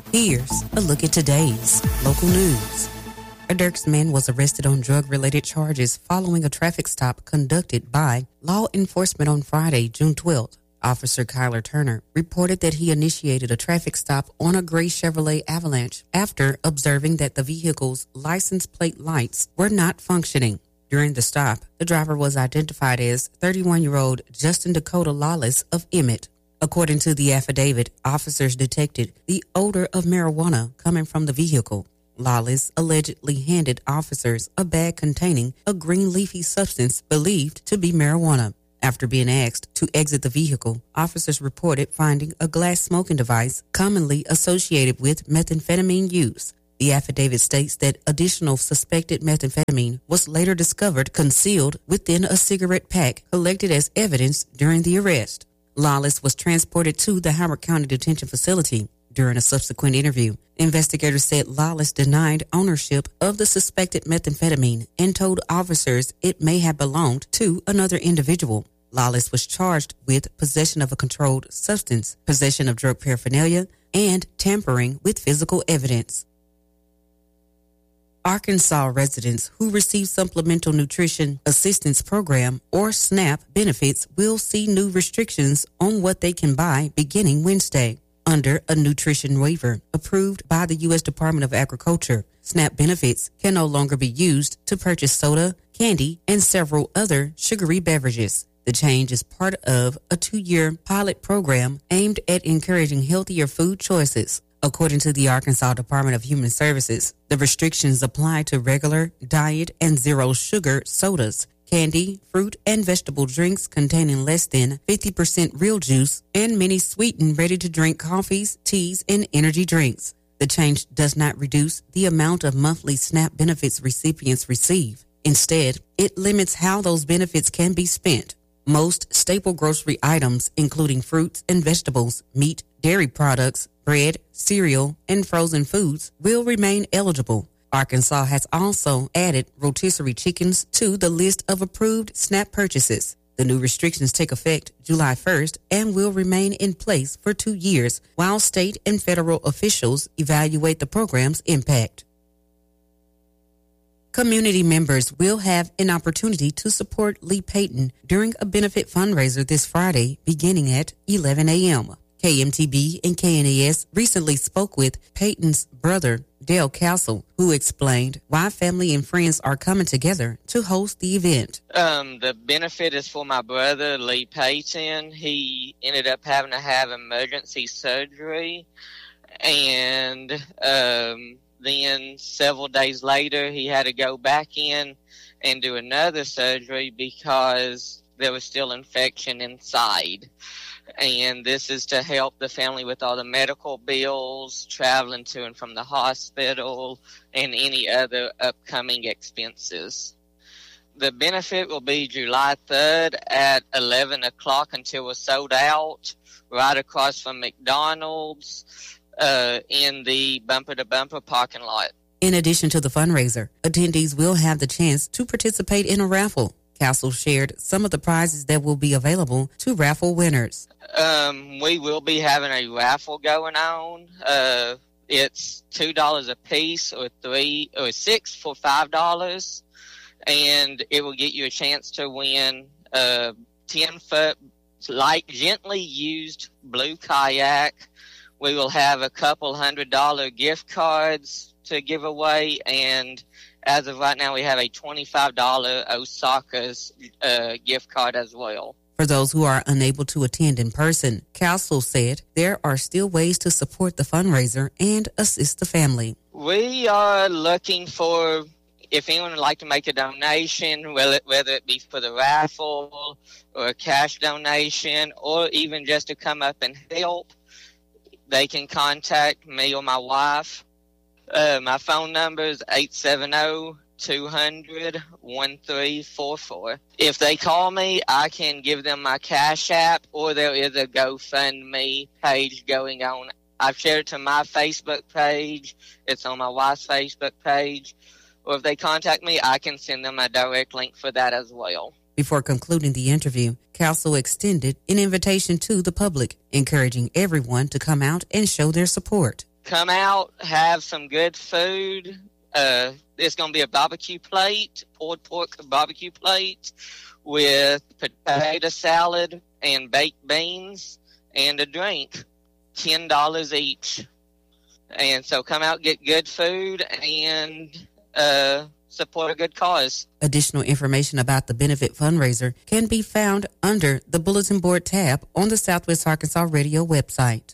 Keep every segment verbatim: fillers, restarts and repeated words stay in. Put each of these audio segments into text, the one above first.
Here's a look at today's local news. A Dirks was arrested on drug-related charges following a traffic stop conducted by law enforcement on Friday, June twelfth. Officer Kyler Turner reported that he initiated a traffic stop on a gray Chevrolet Avalanche after observing that the vehicle's license plate lights were not functioning. During the stop, the driver was identified as thirty-one-year-old Justin Dakota Lawless of Emmett. According to the affidavit, officers detected the odor of marijuana coming from the vehicle. Lawless allegedly handed officers a bag containing a green leafy substance believed to be marijuana. After being asked to exit the vehicle, officers reported finding a glass smoking device commonly associated with methamphetamine use. The affidavit states that additional suspected methamphetamine was later discovered concealed within a cigarette pack collected as evidence during the arrest. Lawless was transported to the Howard County Detention Facility. During a subsequent interview, investigators said Lawless denied ownership of the suspected methamphetamine and told officers it may have belonged to another individual. Lawless was charged with possession of a controlled substance, possession of drug paraphernalia, and tampering with physical evidence. Arkansas residents who receive Supplemental Nutrition Assistance Program or SNAP benefits will see new restrictions on what they can buy beginning Wednesday. Under a nutrition waiver approved by the U S Department of Agriculture, SNAP benefits can no longer be used to purchase soda, candy, and several other sugary beverages. The change is part of a two-year pilot program aimed at encouraging healthier food choices. According to the Arkansas Department of Human Services, the restrictions apply to regular, diet, and zero-sugar sodas, candy, fruit, and vegetable drinks containing less than fifty percent real juice, and many sweetened ready-to-drink coffees, teas, and energy drinks. The change does not reduce the amount of monthly SNAP benefits recipients receive. Instead, it limits how those benefits can be spent. Most staple grocery items, including fruits and vegetables, meat, dairy products, bread, cereal, and frozen foods, will remain eligible. Arkansas has also added rotisserie chickens to the list of approved SNAP purchases. The new restrictions take effect July first and will remain in place for two years while state and federal officials evaluate the program's impact. Community members will have an opportunity to support Lee Payton during a benefit fundraiser this Friday beginning at eleven a.m. K M T B and K N A S recently spoke with Payton's brother, Dale Castle, who explained why family and friends are coming together to host the event. Um, the benefit is for my brother, Lee Payton. He ended up having to have emergency surgery, and um, then several days later, he had to go back in and do another surgery because there was still infection inside. And this is to help the family with all the medical bills, traveling to and from the hospital, and any other upcoming expenses. The benefit will be July third at eleven o'clock until we're sold out, right across from McDonald's uh, in the Bumper to Bumper parking lot. In addition to the fundraiser, attendees will have the chance to participate in a raffle. Castle shared some of the prizes that will be available to raffle winners. Um, we will be having a raffle going on. Uh, it's two dollars a piece, or three or six for five dollars, and it will get you a chance to win a ten foot light, gently used blue kayak. We will have a couple hundred dollar gift cards to give away, and as of right now, we have a twenty-five dollars Osaka's uh, gift card as well. For those who are unable to attend in person, Castle said there are still ways to support the fundraiser and assist the family. We are looking for, if anyone would like to make a donation, whether it be for the raffle or a cash donation, or even just to come up and help, they can contact me or my wife. Uh, my phone number is eight seven zero, two hundred, thirteen forty-four. If they call me, I can give them my Cash App, or there is a GoFundMe page going on. I've shared it to my Facebook page. It's on my wife's Facebook page. Or if they contact me, I can send them a direct link for that as well. Before concluding the interview, Castle extended an invitation to the public, encouraging everyone to come out and show their support. come out, have some good food. Uh, it's going to be a barbecue plate, pulled pork barbecue plate with potato salad and baked beans and a drink, ten dollars each. And so come out, get good food, and uh, support a good cause. Additional information about the benefit fundraiser can be found under the Bulletin Board tab on the Southwest Arkansas Radio website.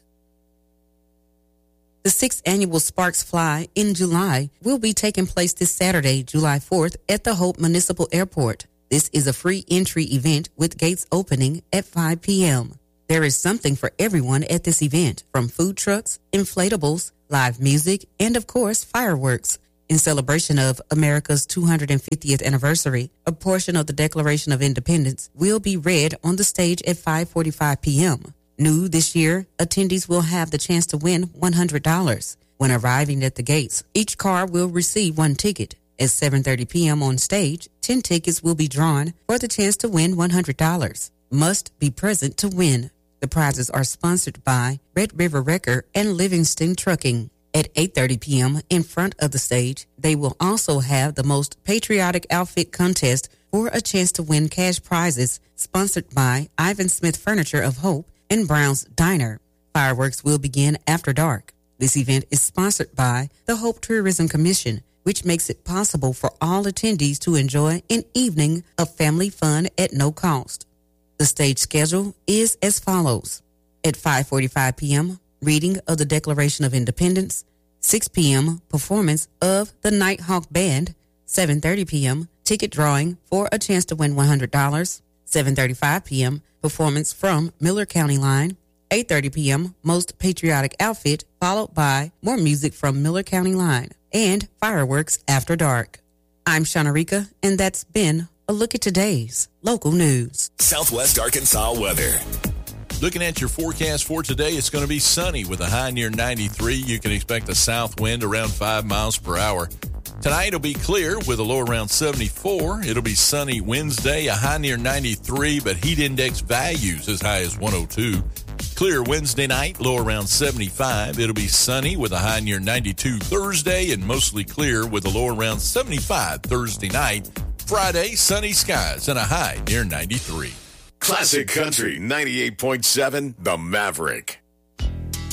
The sixth annual Sparks Fly in July will be taking place this Saturday, July fourth, at the Hope Municipal Airport. This is a free entry event with gates opening at five p.m. There is something for everyone at this event, from food trucks, inflatables, live music, and of course, fireworks. In celebration of America's two hundred fiftieth anniversary, a portion of the Declaration of Independence will be read on the stage at five forty-five p.m. New this year, attendees will have the chance to win one hundred dollars. When arriving at the gates, each car will receive one ticket. At seven thirty p.m. on stage, ten tickets will be drawn for the chance to win one hundred dollars. Must be present to win. The prizes are sponsored by Red River Wrecker and Livingston Trucking. At eight thirty p.m. in front of the stage, they will also have the most patriotic outfit contest for a chance to win cash prizes, sponsored by Ivan Smith Furniture of Hope and Brown's Diner. Fireworks will begin after dark. This event is sponsored by the Hope Tourism Commission, which makes it possible for all attendees to enjoy an evening of family fun at no cost. The stage schedule is as follows. At five forty-five p.m., reading of the Declaration of Independence. six p.m., performance of the Nighthawk Band. seven thirty p.m., ticket drawing for a chance to win one hundred dollars. seven thirty-five p.m., performance from Miller County Line. eight thirty p.m., Most Patriotic Outfit, followed by more music from Miller County Line and fireworks after dark. I'm Shanarika, and that's been a look at today's local news. Southwest Arkansas weather. Looking at your forecast for today, it's going to be sunny with a high near ninety-three. You can expect a south wind around five miles per hour. Tonight it'll be clear with a low around seventy-four. It'll be sunny Wednesday, a high near ninety-three, but heat index values as high as one oh two. Clear Wednesday night, low around seventy-five. It'll be sunny with a high near ninety-two Thursday and mostly clear with a low around seventy-five Thursday night. Friday, sunny skies and a high near ninety-three. Classic Country ninety-eight point seven, The Maverick.